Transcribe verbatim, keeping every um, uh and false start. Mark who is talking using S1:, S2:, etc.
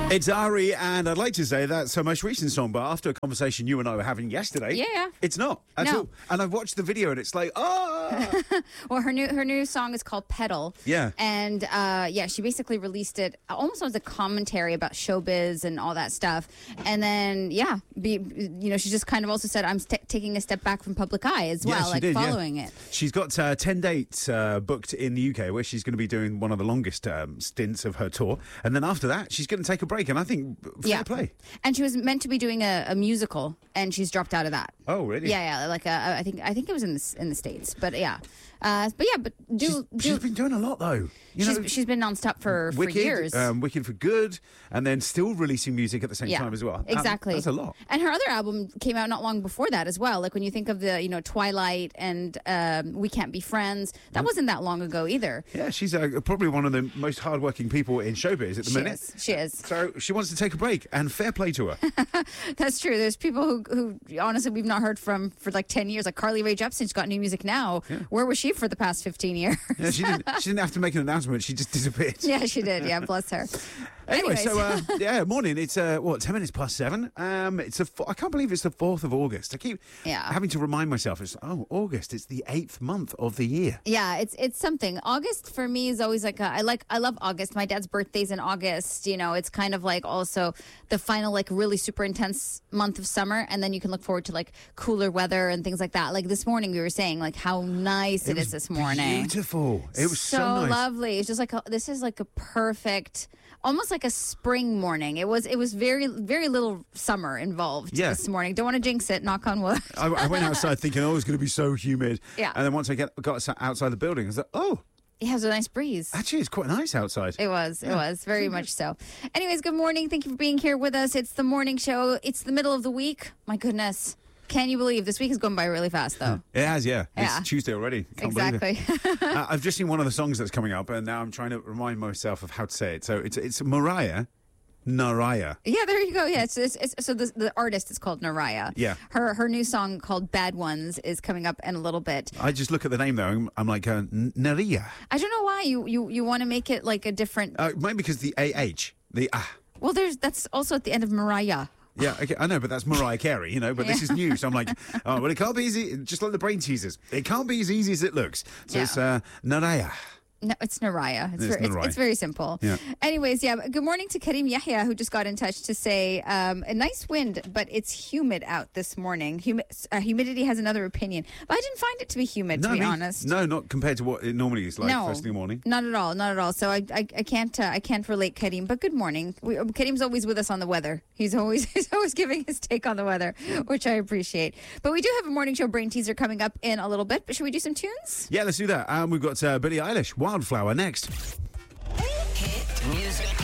S1: It's Ari, and I'd like to say that's her most recent song, but after a conversation you and I were having yesterday,
S2: Yeah.
S1: it's not at
S2: No.
S1: all. And I've watched the video, and it's like, oh,
S2: Well, her new her new song is called Pedal.
S1: Yeah.
S2: And uh, yeah, she basically released it almost as a commentary about showbiz and all that stuff. And then yeah, be, you know, she just kind of also said, "I'm st- taking a step back from public eye as well,
S1: yeah, she
S2: like
S1: did, yeah.
S2: following it."
S1: She's got uh, ten dates uh, booked in the U K, where she's going to be doing one of the longest um, stints of her tour, and then after that, she's going to take a break. And I think fair
S2: Yeah.
S1: play.
S2: And she was meant to be doing a, a musical, and she's dropped out of that.
S1: Oh, really?
S2: Yeah, yeah. Like uh, I think I think it was in the in the States, but yeah, uh, but yeah, but do
S1: She's,
S2: do.
S1: she's been doing a lot though. You
S2: she's,
S1: know,
S2: she's been nonstop for, for
S1: Wicked,
S2: years.
S1: um, Wicked for Good, and then still releasing music at the same
S2: Yeah,
S1: time as well. Um,
S2: exactly.
S1: that's a lot.
S2: And her other album came out not long before that as well. Like when you think of the, you know, Twilight and um, We Can't Be Friends, that wasn't that long ago either.
S1: Yeah, she's uh, probably one of the most hardworking people in showbiz at the
S2: She
S1: minute.
S2: is. She is.
S1: So she wants to take a break, and fair play to her.
S2: That's true. There's people who, who honestly we've not heard from for like ten years. Like Carly Rae Jepsen's got new music now. Where was she for the past fifteen years?
S1: Yeah, she didn't. She didn't have to make an announcement. She just disappeared.
S2: Yeah, she did. Yeah, bless her.
S1: Anyway,
S2: Anyways.
S1: so uh, yeah, morning. It's uh, what ten minutes past seven. Um, it's a. I can't believe it's the fourth of August. I keep
S2: Yeah.
S1: having to remind myself. It's oh August. It's the eighth month of the year.
S2: Yeah, it's it's something. August for me is always like a, I like I love August. My dad's birthday's in August. You know, it's kind of like also the final like really super intense month of summer, and then you can look forward to like cooler weather and things like that. Like this morning, we were saying like how nice it
S1: was
S2: is this morning.
S1: Beautiful. It was so, nice.
S2: lovely. It's just like a, this is like a perfect, almost like a spring morning. It was it was very very little summer involved
S1: Yeah.
S2: this morning. Don't want to jinx it. Knock on wood.
S1: I, I went outside thinking, oh, it's going to be so humid.
S2: Yeah.
S1: And then once I get got outside the building, I was like, oh,
S2: It has a nice breeze.
S1: actually, it's quite nice outside.
S2: It was. It was very much so. Anyways, good morning. Thank you for being here with us. It's the morning show. It's the middle of the week. My goodness. Can you believe this week is going by really fast, though?
S1: It has, yeah.
S2: Yeah.
S1: It's Tuesday already. Can't believe it.
S2: Exactly.
S1: uh, I've just seen one of the songs that's coming up, and now I'm trying to remind myself of how to say it. So it's it's Mariah, Naraya.
S2: Yeah, there you go. Yeah, it's, it's, it's, so the, the artist is called Naraya.
S1: Yeah.
S2: Her her new song called Bad Ones is coming up in a little bit.
S1: I just look at the name though, I'm, I'm like uh, N- Naria.
S2: I don't know why you you, you want to make it like a different.
S1: Uh, maybe because the A H, the ah.
S2: Well, there's that's also at the end of Mariah.
S1: Yeah, okay, I know, but that's Mariah Carey, you know, but this is new, so I'm like, oh, well, it can't be easy, just like the brain teasers. It can't be as easy as it looks. So
S2: Yeah.
S1: it's uh, Naraya.
S2: No, it's Naraya. It's,
S1: It's
S2: very, it's,
S1: Naraya.
S2: it's very simple.
S1: Yeah.
S2: Anyways, yeah. Good morning to Karim Yahya, who just got in touch to say um, a nice wind, but it's humid out this morning. Humi- uh, humidity has another opinion, but I didn't find it to be humid, to
S1: No,
S2: be
S1: me-
S2: honest.
S1: No, not compared to what it normally is like
S2: No.
S1: first thing in the morning.
S2: Not at all, not at all. So I, I, I can't, uh, I can't relate, Karim. But good morning. We, Karim's always with us on the weather. He's always, he's always giving his take on the weather, which I appreciate. But we do have a morning show brain teaser coming up in a little bit. But should we do some tunes?
S1: Yeah, let's do that. Um, we've got uh, Billie Eilish, Wildflower, next.
S3: Hit music